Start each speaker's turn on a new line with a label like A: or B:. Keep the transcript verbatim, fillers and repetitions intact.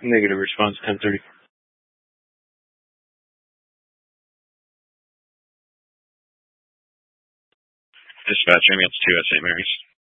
A: Negative response, ten thirty.
B: Dispatch, ambulance two at Saint Mary's.